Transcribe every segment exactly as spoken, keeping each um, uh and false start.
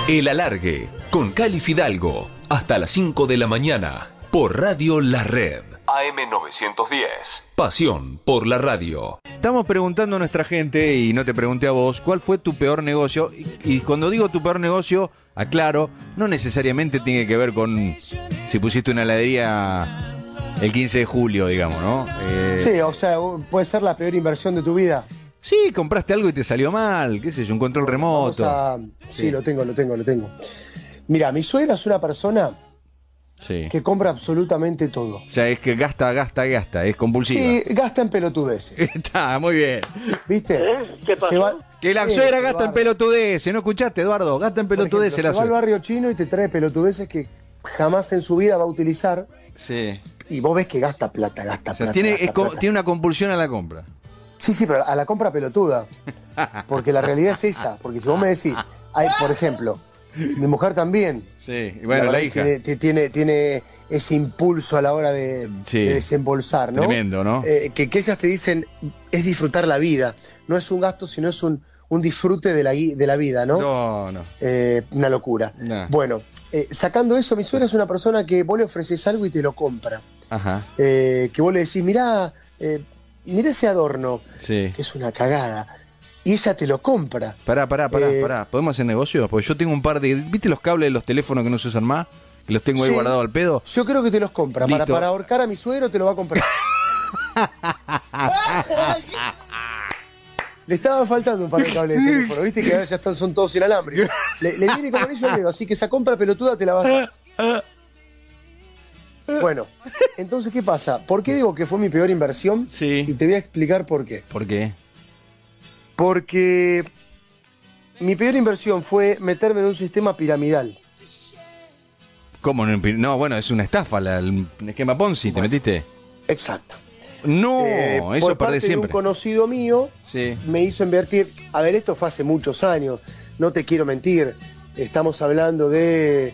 El Alargue, con Cali Fidalgo, hasta las cinco de la mañana, por Radio La Red. A M novecientos diez, pasión por la radio. Estamos preguntando a nuestra gente, y no te pregunté a vos, ¿cuál fue tu peor negocio? Y, y cuando digo tu peor negocio, aclaro, no necesariamente tiene que ver con si pusiste una heladería el quince de julio, digamos, ¿no? Eh, Sí, o sea, puede ser la peor inversión de tu vida. Sí, compraste algo y te salió mal, qué sé yo, un control remoto. Vamos a... sí, Sí. lo tengo, lo tengo, lo tengo. Mira, mi suegra es una persona Sí. que compra absolutamente todo. O sea, es que gasta, gasta, gasta, es compulsiva. Sí, gasta en pelotudeces. Está, muy bien. ¿Viste? ¿Qué pasó? Se va- Que la Sí, suegra se gasta va- en pelotudeces, ¿no escuchaste, Eduardo? Gasta en por ejemplo, pelotudeces la se va al suegra. barrio chino y te trae pelotudeces que jamás en su vida va a utilizar. Sí. Y vos ves que gasta plata, gasta O sea, plata. tiene, gasta es co- plata. tiene una compulsión a la compra. Sí, sí, pero a la compra pelotuda. Porque la realidad es esa. Porque si vos me decís, hay, por ejemplo, mi mujer también. Sí, y bueno, la, verdad hija. que Tiene, tiene, tiene ese impulso a la hora de, Sí. de desembolsar, ¿no? Tremendo, ¿no? Eh, que, que ellas te dicen, es disfrutar la vida. No es un gasto, sino es un, un disfrute de la, gui- de la vida, ¿no? No, no. Eh, una locura. Nah. Bueno, eh, sacando eso, mi suegra es una persona que vos le ofreces algo y te lo compra. Ajá. Eh, que vos le decís, mirá, eh, mirá ese adorno, Sí. que es una cagada. Y ella te lo compra. Pará, pará, pará, Eh, pará. ¿Podemos hacer negocios? Porque yo tengo un par de... ¿Viste los cables de los teléfonos que no se usan más? Que los tengo ahí Sí. guardados al pedo. Yo creo que te los compra. Para, Listo. para ahorcar a mi suegro te lo va a comprar. Le estaban faltando un par de cables de teléfono, viste que ahora ya están, son todos inalámbricos. Le, le viene como anillo al dedo, así que esa compra pelotuda te la vas a... Bueno, entonces, ¿qué pasa? ¿Por qué digo que fue mi peor inversión? Sí. Y te voy a explicar por qué. ¿Por qué? Porque mi peor inversión fue meterme en un sistema piramidal. ¿Cómo? No, no, bueno, es una estafa la- el esquema Ponzi. ¿Te Bueno. metiste? Exacto. No, Eh, eso por perdés parte de siempre. un conocido mío, Sí. me hizo invertir. A ver, esto fue hace muchos años, no te quiero mentir. Estamos hablando de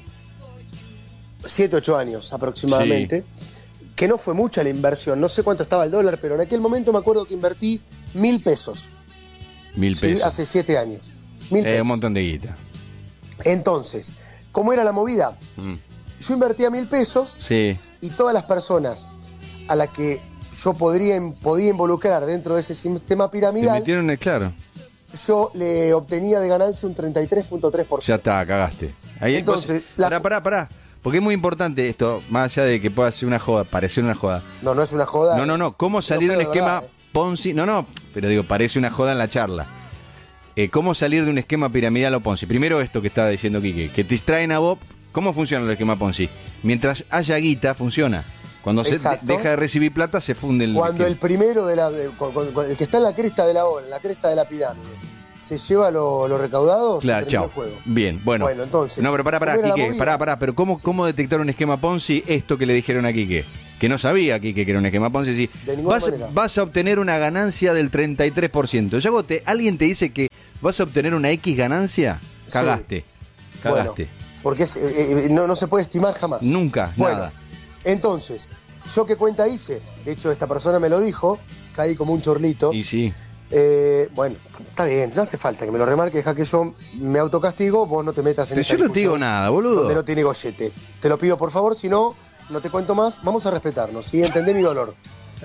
siete, ocho años aproximadamente. Que no fue mucha la inversión, no sé cuánto estaba el dólar, pero en aquel momento me acuerdo que invertí mil pesos. Mil ¿sí? pesos. Hace siete años. Mil Eh, pesos. un montón de guita. Entonces, ¿cómo era la movida? Mm. Yo invertía mil pesos Sí. y todas las personas a las que yo podría, podía involucrar dentro de ese sistema Te piramidal, metieron en claro. yo le obtenía de ganancia un treinta y tres punto tres por Ya ciento. está, cagaste. Ahí Entonces, vos- la- Pará, pará, pará. Porque es muy importante esto, más allá de que pueda ser una joda, parecer una joda. No, no es una joda. No, no, no. ¿Cómo salir de un creo de esquema verdad, eh. Ponzi? No, no. Pero digo, parece una joda en la charla. Eh, ¿Cómo salir de un esquema piramidal o Ponzi? Primero esto que estaba diciendo Quique, que te distraen a vos. ¿Cómo funciona el esquema Ponzi? Mientras haya guita, funciona. Cuando se Exacto. de- deja de recibir plata, se funde el Cuando el esquema. primero de la. de- cu- cu- cu- el que está en la cresta de la ola, en la cresta de la pirámide, se lleva lo, lo recaudado, Claro, se chao. terminó el juego. Bien, bueno. Bueno, entonces, No, pero pará, pará, ¿cómo era la Quique, movida? pará, pará. Pero ¿cómo, cómo detectar un esquema Ponzi? Esto que le dijeron a Quique. Que no sabía Quique que era un esquema Ponzi. Sí. De ninguna Vas, manera. vas a obtener una ganancia del treinta y tres por ciento. Ya vos te, alguien te dice que vas a obtener una X ganancia, cagaste. Cagaste. Bueno, porque es, eh, eh, no, no se puede estimar jamás. Nunca, Bueno, nada. entonces, ¿yo qué cuenta hice? De hecho, esta persona me lo dijo, caí como un chorlito. Y sí. Eh, bueno, está bien, no hace falta que me lo remarque, deja que yo me autocastigo, vos no te metas en Pero esta yo no te digo discusión nada, boludo. donde no tiene gollete. Te lo pido por favor, si no, no te cuento más, vamos a respetarnos, ¿sí? Entendé mi dolor.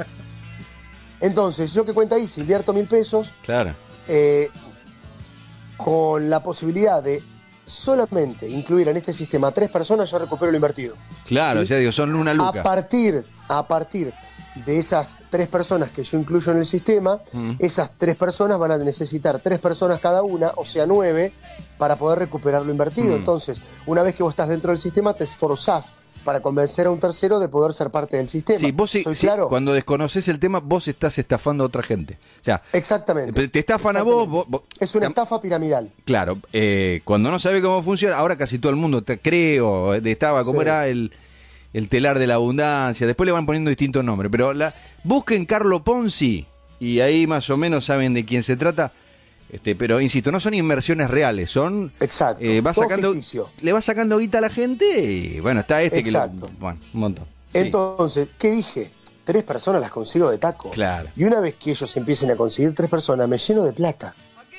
Entonces, ¿yo qué cuenta hice? Invierto mil pesos Claro. eh, con la posibilidad de solamente incluir en este sistema a tres personas, yo recupero lo invertido. Claro, ¿Sí? ya digo, son una A luca. partir, a partir de esas tres personas que yo incluyo en el sistema, Mm. esas tres personas van a necesitar tres personas cada una, o sea, nueve, para poder recuperar lo invertido. Mm. Entonces, una vez que vos estás dentro del sistema, te esforzás para convencer a un tercero de poder ser parte del sistema. Sí, vos sí, ¿Soy sí, claro? cuando desconoces el tema, vos estás estafando a otra gente. O sea, Exactamente. te estafan a vos, vos- vos- Es una tam- estafa piramidal. Claro, eh, cuando no sabe cómo funciona, ahora casi todo el mundo te creo, eh, estaba, ¿cómo Sí. era el, el telar de la abundancia? Después le van poniendo distintos nombres, pero la, busquen Carlo Ponzi y ahí más o menos saben de quién se trata. Este, pero insisto, no son inversiones reales, son Exacto. eh, va Todo sacando, ficticio. le va sacando guita a la gente y bueno, está este Exacto. que lo, bueno, un montón. Sí. Entonces, ¿qué dije? Tres personas las consigo de taco. Claro. Y una vez que ellos empiecen a conseguir tres personas, me lleno de plata.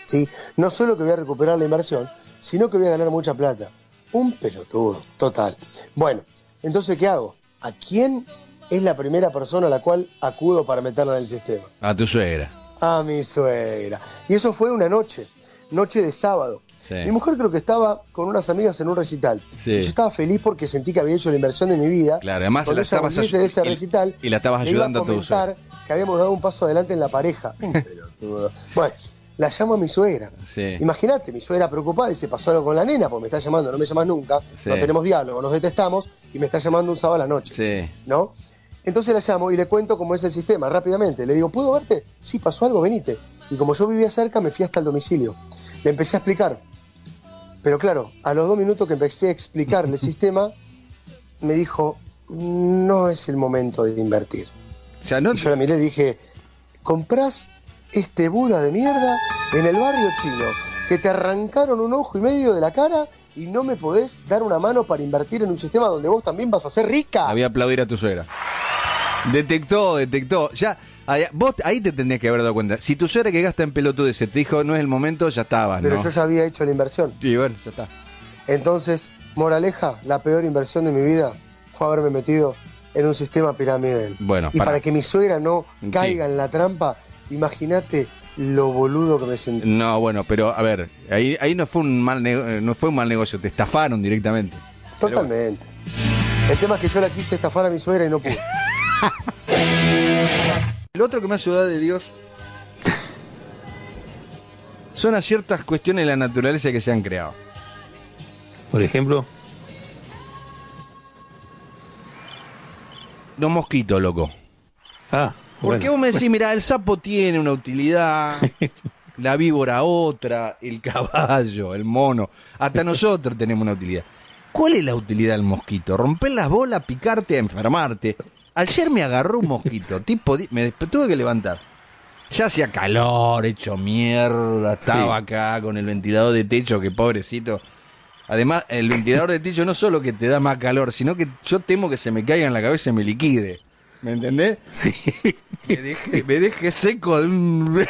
¿sí? No solo que voy a recuperar la inversión, sino que voy a ganar mucha plata. Un pelotudo, total. Bueno, entonces, ¿qué hago? ¿A quién es la primera persona a la cual acudo para meterla en el sistema? A tu suegra. A mi suegra. Y eso fue una noche, noche de sábado. Sí. Mi mujer creo que estaba con unas amigas en un recital. Sí. Y yo estaba feliz porque sentí que había hecho la inversión de mi vida. Claro, además Cuando la ella estabas volviese de ese y- recital, y la estabas le iba ayudando a tu comentar que habíamos dado un paso adelante en la pareja. Un pelotudo. Bueno, la llamo a mi suegra. Sí. Imagínate, mi suegra preocupada y se pasó algo con la nena, porque me está llamando, no me llamas nunca, Sí. no tenemos diálogo, nos detestamos, y me está llamando un sábado a la noche. Sí. ¿No? Entonces la llamo y le cuento cómo es el sistema, rápidamente. Le digo, ¿puedo verte? Sí, pasó algo, venite. Y como yo vivía cerca, me fui hasta el domicilio. Le empecé a explicar. Pero claro, a los dos minutos que empecé a explicarle el sistema, me dijo, no es el momento de invertir. O sea, no, Y yo la miré y dije, comprás este Buda de mierda en el barrio chino, que te arrancaron un ojo y medio de la cara y no me podés dar una mano para invertir en un sistema donde vos también vas a ser rica. había aplaudir a tu suegra. Detectó, detectó. Ya, ahí- vos ahí te tendrías que haber dado cuenta. Si tu suegra que gasta en pelotudeces te dijo no es el momento, ya estabas, Pero ¿no? yo ya había hecho la inversión. Y bueno, ya está. Entonces, moraleja, la peor inversión de mi vida fue haberme metido en un sistema piramidal. Bueno, y para- para que mi suegra no Sí. caiga en la trampa, imagínate lo boludo que me sentí. No, bueno, pero a ver, ahí, ahí no fue un mal nego- no fue un mal negocio, te estafaron directamente. Pero bueno. Totalmente. El tema es que yo la quise estafar a mi suegra y no pude. El otro que me hace dudar de Dios son a ciertas cuestiones de la naturaleza que se han creado. Por ejemplo, Los mosquitos, loco. ah, Porque bueno. vos me decís, mira, el sapo tiene una utilidad, la víbora otra, el caballo, el mono, hasta nosotros tenemos una utilidad. ¿Cuál es la utilidad del mosquito? Romper las bolas, picarte, enfermarte. Ayer me agarró un mosquito, tipo, di- me desp- tuve que levantar. Ya hacía calor, hecho mierda, estaba Sí. acá con el ventilador de techo, que pobrecito. Además, el ventilador de techo no solo que te da más calor, sino que yo temo que se me caiga en la cabeza y me liquide. ¿Me entendés? Sí. Me dejé, me dejé seco de un...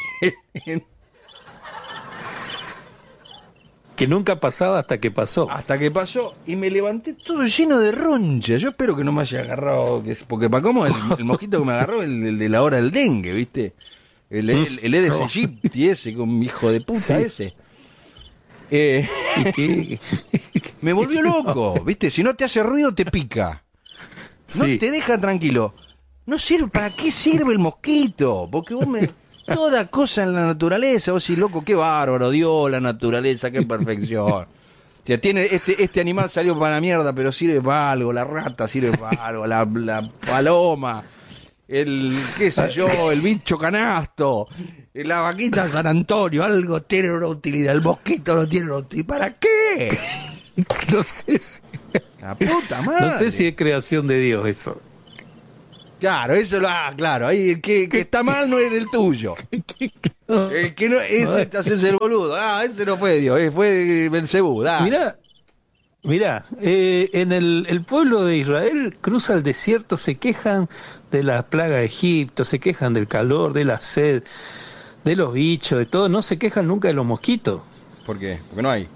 Que nunca pasaba hasta que pasó. Hasta que pasó y me levanté todo lleno de roncha. Yo espero que no me haya agarrado, que es- porque para cómo el, el mosquito que me agarró, el, el de la hora del dengue, ¿viste? El, el, el Aedes aegypti ese, con mi hijo de puta Sí. ese. Eh, ¿Y qué? me volvió loco, ¿viste? Si no te hace ruido, te pica. No Sí. te deja tranquilo. No sirve, ¿para qué sirve el mosquito? Porque vos me... Toda cosa en la naturaleza, vos decís, loco, qué bárbaro, Dios, la naturaleza, qué perfección. O sea, tiene, este, este animal salió para la mierda, pero sirve para algo, la rata sirve para algo, la, la paloma, el, qué sé yo, el bicho canasto, la vaquita San Antonio, algo tiene una utilidad, el mosquito no tiene una utilidad. ¿Para qué? No sé si, La puta madre. no sé si es creación de Dios eso. Claro, eso lo, ah, claro, ahí el que, que está mal no es del tuyo. El que no, ese te haces el boludo. Ah, ese no fue Dios, eh, fue Belcebú. Ah. Mirá, mirá, eh, en el, el pueblo de Israel cruza el desierto, se quejan de la plaga de Egipto, se quejan del calor, de la sed, de los bichos, de todo, no se quejan nunca de los mosquitos. ¿Por qué? Porque no hay.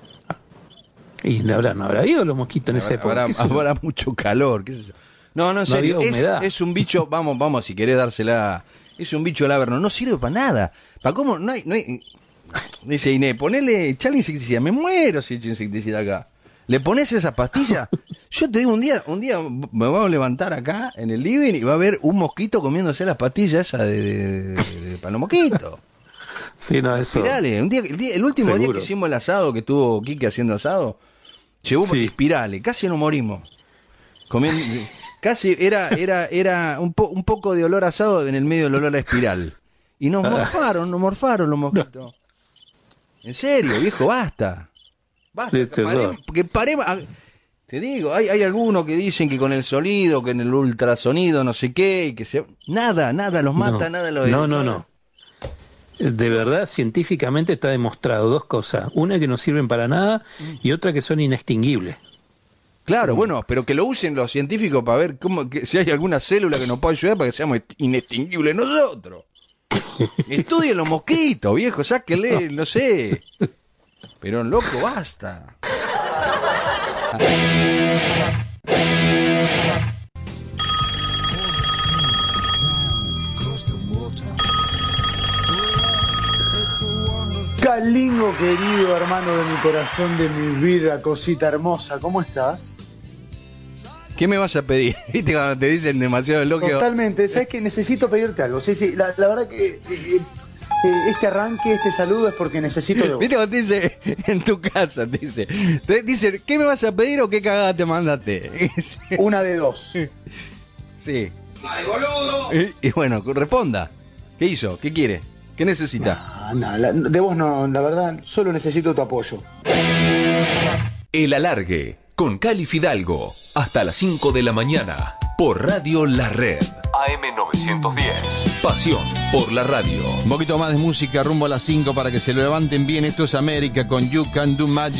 Y no habrá, no habrá habido los mosquitos en esa época. Habrá, qué sé yo. habrá mucho calor, qué sé yo. No, no, en serio, había es, humedad. es un bicho, vamos, vamos, si querés dársela, es un bicho laberno, no sirve para nada. ¿Para cómo? No hay, no hay, dice Inés, ponele, echarle insecticida, me muero si echo insecticida acá. ¿Le pones esa pastilla? Yo te digo, un día, un día me vamos a levantar acá en el living y va a haber un mosquito comiéndose las pastillas esas de, de, de- de- para los mosquitos. Sí, no, eso. Espirales, un día, el, día- el último día Seguro. que hicimos el asado, que estuvo Quique haciendo asado, llevó Sí. espirales, casi nos morimos. Comiendo, casi era, era, era un, po- un poco de olor a asado en el medio del olor a espiral. Y nos morfaron, nos morfaron los mosquitos. En serio, viejo, basta. Basta, De que terror. paremos, que paremos. a- Te digo, hay, hay algunos que dicen que con el sonido, que en el ultrasonido, no sé qué, y que se... Nada, nada los mata, no, nada los... No, no, no. De verdad, científicamente está demostrado dos cosas. Una que no sirven para nada y otra que son inextinguibles. Claro, bueno, pero que lo usen los científicos para ver cómo, que, si hay alguna célula que nos pueda ayudar para que seamos inextinguibles nosotros. Estudien los mosquitos, viejo, sáquenle, no sé. Pero loco, basta. Calingo querido, hermano de mi corazón, de mi vida, cosita hermosa, ¿cómo estás? ¿Qué me vas a pedir? ¿Viste cuando te dicen demasiado elogio? Totalmente, sabes que necesito pedirte algo. Sí, sí, la, la verdad que eh, eh, este arranque, este saludo es porque necesito de vos. ¿Viste cuando te dice en tu casa? Te dice, te dice, ¿qué me vas a pedir o qué cagada te mandaste? Una de dos. Sí. ¡Ay, boludo! Y, y bueno, responda. ¿Qué hizo? ¿Qué quiere? ¿Qué necesita? Ah, no, la, de vos no, la verdad, solo necesito tu apoyo. El Alargue, con Cali Fidalgo, hasta las cinco de la mañana, por Radio La Red. A M novecientos diez, pasión por la radio. Un poquito más de música rumbo a las cinco para que se lo levanten bien. Esto es América con You Can Do Magic.